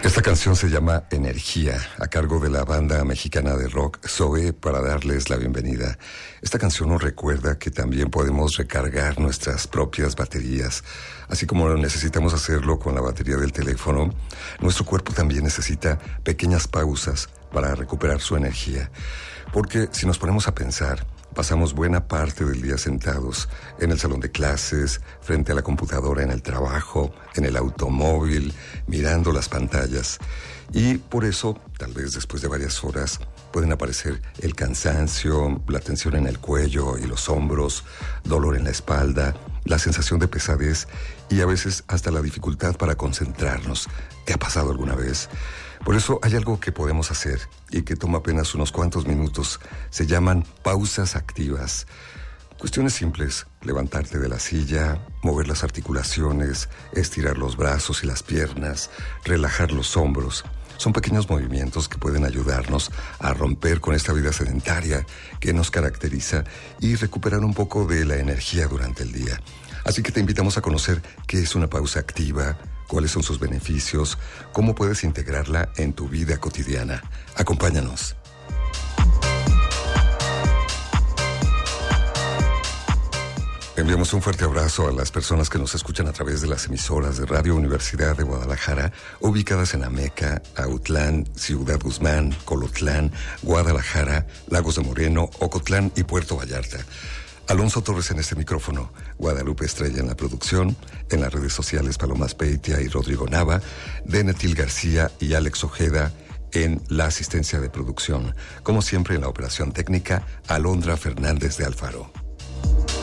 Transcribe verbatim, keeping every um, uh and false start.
Esta canción se llama Energía, a cargo de la banda mexicana de rock Zoe, para darles la bienvenida. Esta canción nos recuerda que también podemos recargar nuestras propias baterías. Así como necesitamos hacerlo con la batería del teléfono, nuestro cuerpo también necesita pequeñas pausas para recuperar su energía. Porque si nos ponemos a pensar, pasamos buena parte del día sentados en el salón de clases, frente a la computadora en el trabajo, en el automóvil, mirando las pantallas. Y por eso, tal vez después de varias horas, pueden aparecer el cansancio, la tensión en el cuello y los hombros, dolor en la espalda, la sensación de pesadez y a veces hasta la dificultad para concentrarnos. ¿Te ha pasado alguna vez? Por eso hay algo que podemos hacer y que toma apenas unos cuantos minutos. Se llaman pausas activas. Cuestiones simples: levantarte de la silla, mover las articulaciones, estirar los brazos y las piernas, relajar los hombros. Son pequeños movimientos que pueden ayudarnos a romper con esta vida sedentaria que nos caracteriza y recuperar un poco de la energía durante el día. Así que te invitamos a conocer qué es una pausa activa, cuáles son sus beneficios, cómo puedes integrarla en tu vida cotidiana. Acompáñanos. Enviamos un fuerte abrazo a las personas que nos escuchan a través de las emisoras de Radio Universidad de Guadalajara, ubicadas en Ameca, Autlán, Ciudad Guzmán, Colotlán, Guadalajara, Lagos de Moreno, Ocotlán y Puerto Vallarta. Alonso Torres en este micrófono, Guadalupe Estrella en la producción, en las redes sociales Paloma Speitia y Rodrigo Nava, Denetil García y Alex Ojeda en la asistencia de producción. Como siempre en la operación técnica, Alondra Fernández de Alfaro.